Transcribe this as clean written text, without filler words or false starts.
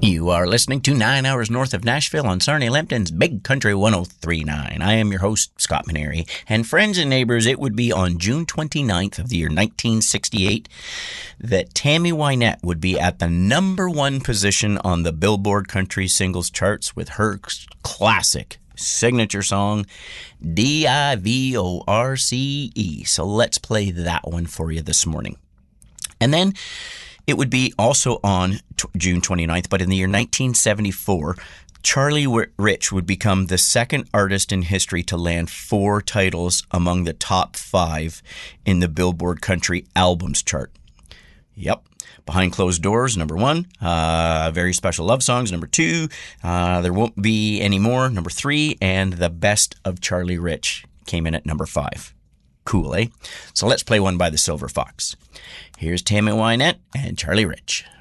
You are listening to 9 Hours North of Nashville on Sarnia Lambton's Big Country 103.9. I am your host, Scott Maneri. And friends and neighbors, it would be on June 29th of the year 1968 that Tammy Wynette would be at the number one position on the Billboard Country Singles Charts with her classic signature song, Divorce. So let's play that one for you this morning. And then it would be also on June 29th, but in the year 1974, Charlie Rich would become the second artist in history to land 4 titles among the top 5 in the Billboard Country Albums chart. Yep. Behind Closed Doors, number 1. Very Special Love Songs, number 2. There Won't Be Any More, number 3. And The Best of Charlie Rich came in at number 5. Cool, eh? So let's play one by the Silver Fox. Here's Tammy Wynette and Charlie Rich.